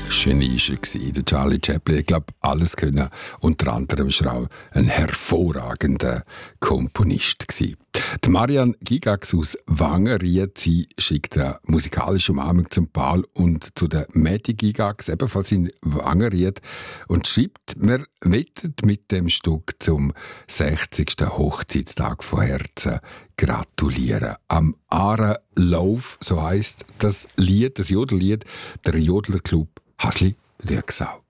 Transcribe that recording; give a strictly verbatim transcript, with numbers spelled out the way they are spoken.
Genie war der Charlie Chaplin. Ich glaube, alles können. Unter anderem war er auch ein hervorragender Komponist gewesen. Die Marianne Gigax aus Wangenried, sie schickt eine musikalische Umarmung zum Paul und zu der Medi Gigax, ebenfalls in Wangenried, und schreibt, wir wettet mit dem Stück zum sechzigsten Hochzeitstag von Herzen gratulieren. Am Aare-Lauf, so heisst das Lied, das Jodellied, der Jodlerclub Hasli-Rüegsau.